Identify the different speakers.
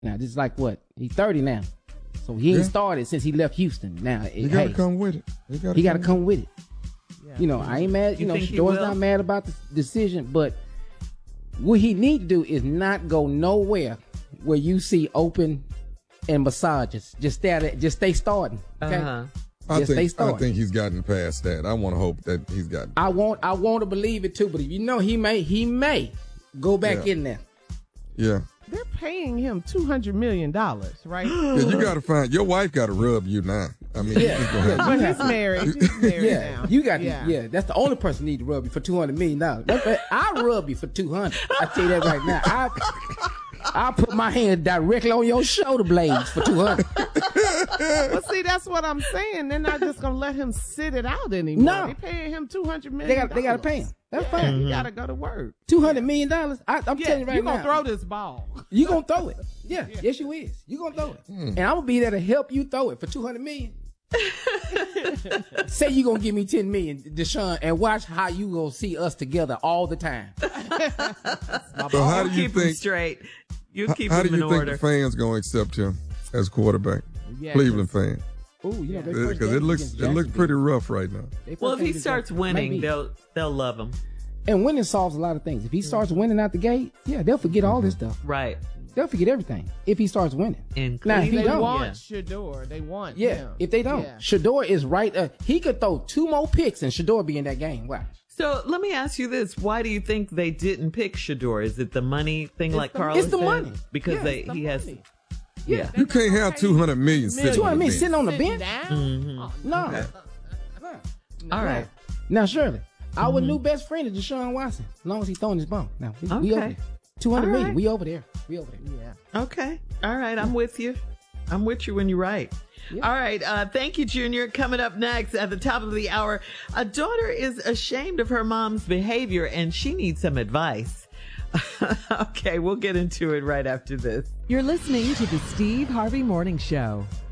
Speaker 1: Now, this is like what? He's 30 now. So he ain't started since he left Houston. Now,
Speaker 2: he got to come with it.
Speaker 1: He got to come with it.
Speaker 3: Yeah.
Speaker 1: You know, I ain't mad. You know, Shador's
Speaker 4: will?
Speaker 1: not mad about the decision, but what he need to do is not go nowhere where you see open and massages. Just stay starting. Okay.
Speaker 2: I think he's gotten past that. I want to hope that he's gotten.
Speaker 1: I want to believe it too, but you know he may go back in there.
Speaker 2: Yeah.
Speaker 3: They're paying him $200 million, right?
Speaker 2: Yeah, you got to find your wife. Got to rub you now. I mean,
Speaker 3: but he's married. He's married now.
Speaker 1: You got to. That's the only person need to rub you for $200 million. I rub you for $200. I tell you that right now. I'll put my hand directly on your shoulder blades for $200.
Speaker 3: Well, see, that's what I'm saying. They're not just gonna let him sit it out anymore.
Speaker 1: No,
Speaker 3: they're paying him $200 million.
Speaker 1: They got to pay him. That's fine.
Speaker 3: He got to go to work.
Speaker 1: $200 million. I'm telling you right now.
Speaker 3: You're gonna throw this ball.
Speaker 1: You gonna throw it? Yeah. Yes, you is. You gonna throw it, and I'm gonna be there to help you throw it for $200 million. Say you gonna give me $10 million, Deshaun, and watch how you gonna see us together all the time.
Speaker 2: So how do you
Speaker 4: keep him
Speaker 2: think?
Speaker 4: Straight. You keep
Speaker 2: How
Speaker 4: him
Speaker 2: do you
Speaker 4: in
Speaker 2: think
Speaker 4: order.
Speaker 2: the fans gonna accept him as quarterback?
Speaker 3: Yeah,
Speaker 2: Cleveland fan.
Speaker 1: Ooh, you know,
Speaker 2: Because it looks pretty rough right now.
Speaker 4: Well, if he starts winning, they'll love him.
Speaker 1: And winning solves a lot of things. If he starts winning out the gate, they'll forget all this stuff.
Speaker 4: Right.
Speaker 1: They'll forget everything if he starts winning. Now, if he
Speaker 3: they
Speaker 1: don't,
Speaker 3: want Shador. They want him.
Speaker 1: If they don't, Shador is right. He could throw 2 more picks and Shador be in that game. Watch.
Speaker 4: So let me ask you this: why do you think they didn't pick Shador? Is it the money thing, like Carlos
Speaker 1: It's the
Speaker 4: said?
Speaker 1: money
Speaker 4: Because he has. Yeah.
Speaker 2: You can't have $200 million sitting on the bench.
Speaker 1: Sitting on the bench. No.
Speaker 4: All right.
Speaker 1: Now, Shirley, our new best friend is Deshaun Watson. As long as he's throwing his ball. Now, we over there. $200 million.
Speaker 4: Right.
Speaker 1: We over there. Yeah.
Speaker 4: Okay. All right. I'm with you. I'm with you when you're right. Yeah. All right. Thank you, Junior. Coming up next at the top of the hour, a daughter is ashamed of her mom's behavior and she needs some advice. Okay. We'll get into it right after this.
Speaker 5: You're listening to the Steve Harvey Morning Show.